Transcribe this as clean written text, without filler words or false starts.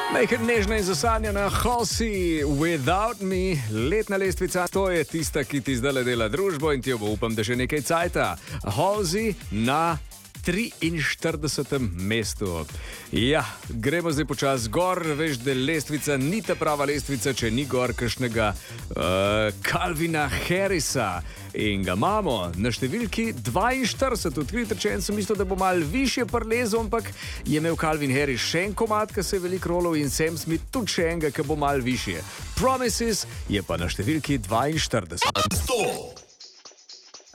Nekaj nežna in zasanjana Halsey, Without Me, letna lestvica, to je tista, ki ti zdaj dela družbo in ti jo bo, upam, da že nekaj cajta. Halsey na 43. mestu. Ja, gremo zdaj počasi gor, veš, da lestvica ni ta prava lestvica, če ni gor kakšnega Calvina Harrisa. In ga imamo na številki 42. Odkrit rečen sem mislil, da bo malo višje prlezo, ampak je imel Calvin Harris še en komad, ki se je veliko rolov, in Sam Smith tudi še enega, ki bo malo višje. Promises je pa na številki 42.